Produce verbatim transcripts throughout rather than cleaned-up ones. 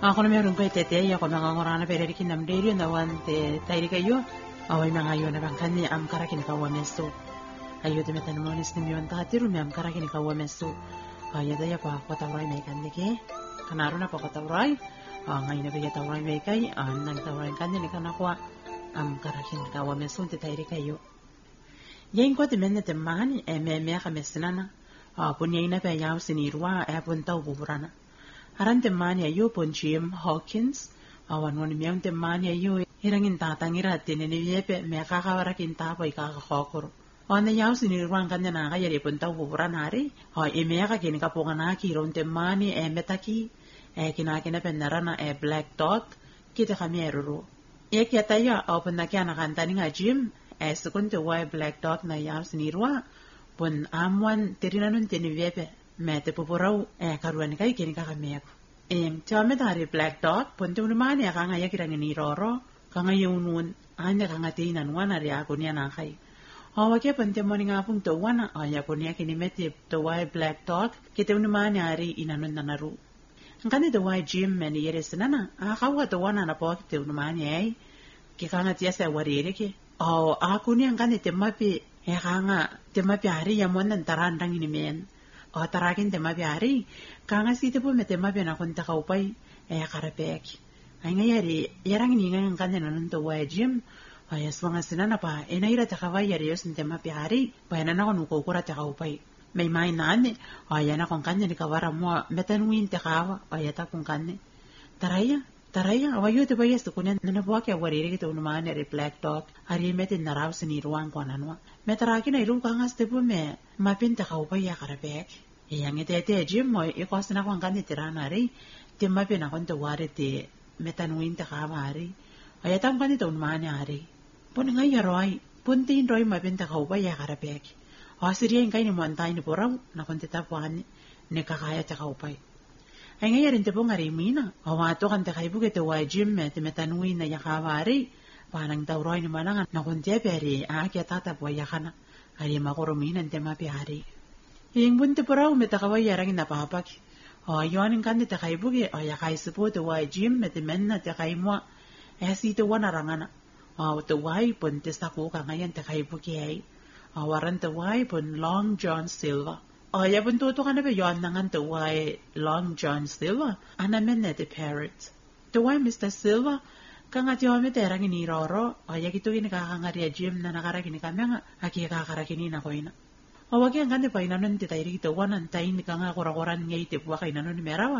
Ako na meron pa itete, ako nangangorana pero rikin nam deri na wan te tairi kayo. Away mga ayo na bang kanya am karakin kawameso. Ayo te metan monis ni miyon tatiru mi am karakin kawameso. Aya daya pa patawray may kanya ke. Kanaro na pa patawray. Ngayon na bigay tawray may kay. Nang tawray kanya ni kanakwa am karakin kawameso te tairi kayo. Yain ko te menne te mani e me me kamesinana. Punya ina pa yaw sinirwa e puntaw buburana. Aran te mani ayo pon Jim Hawkins, awan wani miyang te mani ayo irangin tatangira tinini yepe me kakawara kinta pa ikakakokoro. Ona yaw sinirwan kanya na kaya ri punta buburan hari, o ime ka kini kapungana ki ron te mani e metaki, e kinakina penarana e Black Dog, kita kami eruro. E kia tayo open na kia nakantani nga Jim, e sukun te wai Black Dog na yaw sinirwa, pon amwan tirinanun tiniyepe. Me te pupurau e karuan kai kini kakame ako. E chame dari Black Dog ponte unumani ka nga yakirang ni roro ka nga yunun anya ka nga tinan wana ri ako niya na kai. Hawa ke ponte mo nga pung to wana aya ko niya kini meti to why Black Dog kite unumani ari inanon na naru. Ang kanit to why Jim meni yere sinana a kawa to wana na po kite unumani ay ki ka nga tiya sa warire ke. O ako niya ang kanit te mapi e ka nga te mapi ari yamon nan tarandang ini men. O tarakin te mabiari, kanga si te po me te mabiana kon ta kaupay, e karapek. Ay nga yari, yarang ni nga ng kanya nanon to wa Jim, ay aswang sinana pa, e naira ta kaway yari yos te mabiari, bayanan ako nukukura ta kaupay. May may nani, ay yan akong kanya ni kawara mo, metanwin te kawa, ay ata kong kanya. Taraya, taraya, awayo te bayas to kunya, nanabuwa kaya wariri kita unumaan ni Black Dog, ari metin naraw siniruan ko ananwa. Metarakin ay rum kangas te po me, mapinta kaupay ya karapek. Yang ite ite Jim mo ikos na kung kanit tirana rin timma pina kon to wari ti metanuin ta kamari ay tam kanito unmani ari pun ngay yaroy puntin roy mapinta ka ubay ya karapek o siriyan kay ni montay ni puraw na kon titapuan ni kakaya ta kaupay ay ngayarin ti po nga rimina o wato kan ta kay buke ti wa Jim me ti metanuin na ya kamari panang daw roy ni manang na kon ti peri aakya tatapuan ya kana ay makuruminan ti mapi ari. Yung bunti puraw me takaway yarang napapak. O yoanin kan ni takay bugi o yakay sipo te wai Jim me te men na takay mo. E si te wana rangana. O te wai pun te sako ka ngayon takay bugi ay. O waran te wai pun Long John Silver. O ya pun tuto ka na ba yon nangan te wai Long John Silver. Ana men na te parrot. Te wai Mister Silver ka nga tiyo me terang iniroro. O ya kito kinikakangari Jim na nakarakini kami nga. Aki kakarakini na ko ina. O wagi ang kante pa inanon ti tairi kito wanan tayin ka nga kurakuran ngay ti buwa kay inanon ni merawa.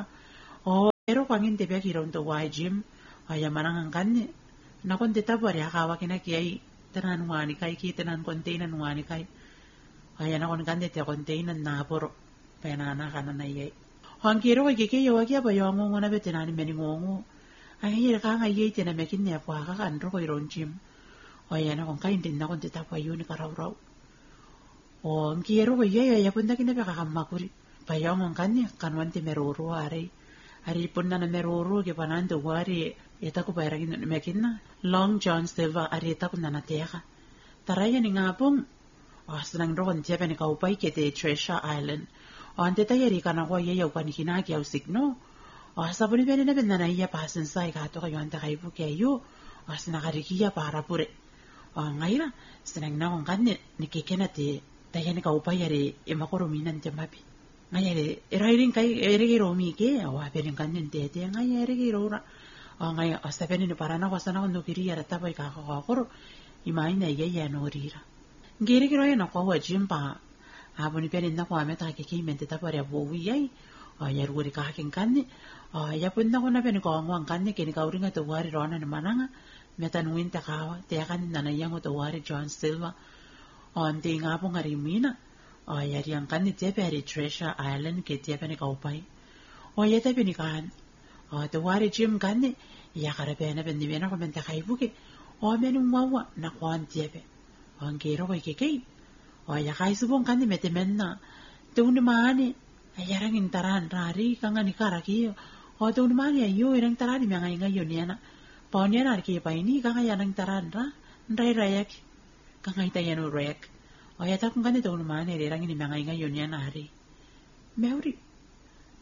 O pero pangin ti biya kiron to wai Jim. Ay manang ang kante. Nakon ti tapo ari hakawa kinakiyay tanan wani kay kitanan kontainan wani kay. Ay nakon kante ti kontainan napuro. Penana ka na nayay. O ang kiro wagi kayo wagi apa yung ngungo na betinani meningongo. Ay hira ka nga yay tinamekin niya po haka kanro ko iron Jim. O yan nakon kain din nakon ti tapo yun ni karaw-raw. O ang kiro ko yaya ya pun na kinapakamakuri. Payong ang kanya kanwan ti meruro ari. Ari pun na na meruro ki panando wari ita ko pairagin na mekin na. Long John Silver ari ita ko na nateka. Taraya ni nga pong o sanang roon tiya pa ni kaupay kiti Treasure Island. O ante tayari ka na ko yayaw pa ni kinagyaw signo. O sabon ni na bin na naiya pasan sa ikato kayo ante kayo po kayo. O sinakarikiya para pure. O ngayon sanang na kong kanya nikikinati. Taya ni kaupay yari imakuruminan ti mapi. Ngayari, irairin kay erigiro miki, awa piling kanyan tete, ngayari erigiro ra. O ngay, o sabi ni para na ko sana kung nukiri yara tapay kakakakuro, imayin na iya yan orira. Ngirigiro yan ako wa Jim pa, hapon ni piling na ko amet kakikimen ti tapay abuwi ay, o yaruri kaking kanyi, o yapun na ko na piling ko ang kanyi, kinikawri nga tuwari rona naman nga, metanwin ta kawa, tiya kanin nanayang ko tuwari John Silver, o ante nga po nga rimina. O yari ang kanit tiya peri Treasure Island kit tiya pa ni kaupay. O yata pinikaan. O tuwari Jim kanit. Iyakarape na pendimena ko benta kaibuki. O menung wawa na kuwan tiya pe. O ang kiro ko ikikay. O yakay subong kanit metimen na. Tuwun naman ayarang intaran rari kang ani karakiyo. O tuwun naman ayo irang taran mi ngay ngayon yana. Paon yan arki pa ini kang ayanang taran ra. Nray rayak. Kangay tayo no rek. O yata kung ganito naman, nirang ini mga ngayon yan, ari. Mewri.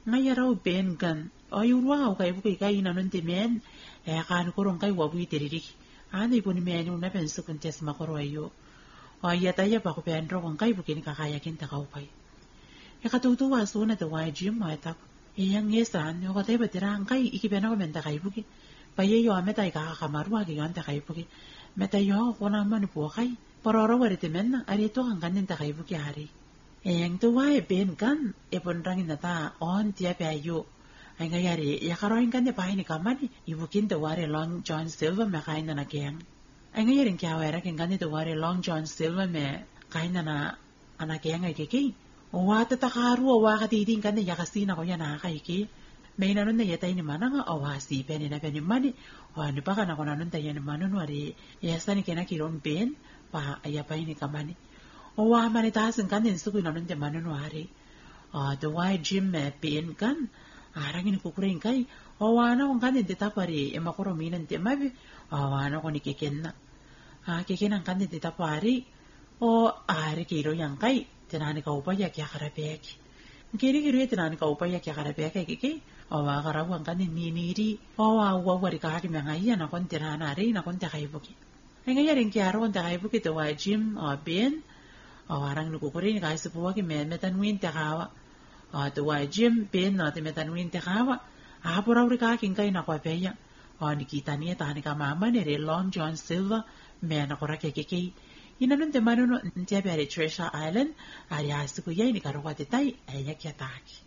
ngayaraw ben gan ayurwa ka kay buki kay nanon ti men e kan kurong kay wabu tiriri ani pun men una penso kun tes makoro ayo o ayata ya pa ko pendro kon kay buki ni kakaya kin ta kaupay e katutuwa suna to wai jim mai tak e yang yesan yo ka tay batirang kay ikibena ko menta kay buki paye yo ameta ka kamarwa ki yon ta kay buki meta yo ko na man po kay pororo warite men ari to ang kanin ta kay buki hari e yang to wai ben kan e pon rangin na ta on tia pe ayo ay ngayari ya karoin kan de pahin ni kamani ibukin to ware Long John Silver me kain na keng ay ngayarin kya wera ken kan to ware Long John Silver me kain na ana keng ay kiki o wata ta karu o wa ka tiding kan ya kasina ko ya na kay ki may nanon na yatay ni mananga o wasi pe ni na pe ni mani o ano pa kana ko nanon tayo ni manon wari yasa ni kena kiron ben pa ayapay ni kamani o wa manitasin kan din suku nanon te manon wari o the wide gym me ben kan arangin kukuring kay o wana kung kanin ti tapari e makuruminan ti mabi o wana ko ni kikinna a kikinan kanin ti tapari o ari kiro yang kay tinani ka upaya kya karapeki kiri kiro e tinani ka upaya kya karapeki kiki o wa karawan kanin niniri o wa wawari ka haki mga iya na kon tinana rin na kon ti kaibuki ay ngayarin kiyaro kon ti kaibuki to wa gym o ben o arang nukukuring kay supuwa ki memetanwin ti kawa o to wa gym ben no ti metanwin ti kawa apuraw ri ka king kay na kwa peya o nikita niya tani ka mama ni re Long John Silver me na kora kekeke inanon te manuno ntiya bere Treasure Island ari asiku yay ni karuwa ti tay ay yakya taki